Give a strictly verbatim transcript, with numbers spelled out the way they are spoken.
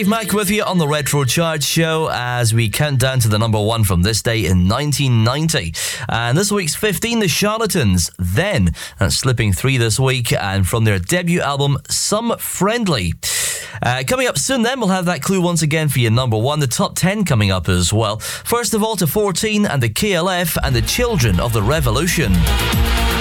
Dave Mack with you on the Retro Chart Show as we count down to the number one from this day in nineteen ninety. And this week's fifteen, The Charlatans. Then, and slipping three this week, and from their debut album, Some Friendly. Uh, coming up soon then, we'll have that clue once again for you, number one. The top ten coming up as well. First of all, to fourteen, and the K L F and the Children of the Revolution.